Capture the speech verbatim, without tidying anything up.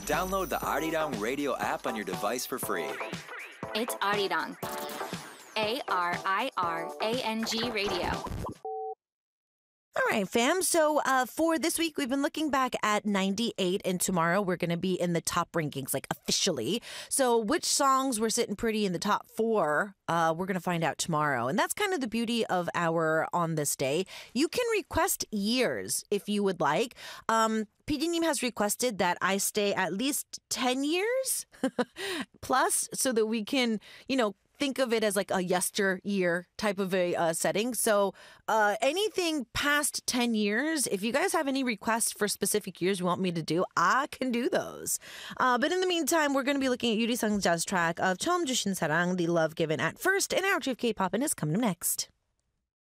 Download the Arirang Radio app on your device for free. It's Arirang. A R I R A N G Radio. All right, fam. So uh, for this week, we've been looking back at ninety-eight, and tomorrow we're going to be in the top rankings, like officially. So which songs were sitting pretty in the top four, uh, we're going to find out tomorrow. And that's kind of the beauty of our On This Day. You can request years if you would like. Um, 피디님 has requested that I stay at least ten years plus so that we can, you know, think of it as like a yesteryear type of a uh, setting. So uh, anything past ten years, if you guys have any requests for specific years you want me to do, I can do those. Uh, but in the meantime, we're going to be looking at Yuri Sung's jazz track of 처음 주신 사랑, the love given at first, and our G of K-pop, and it's coming up next.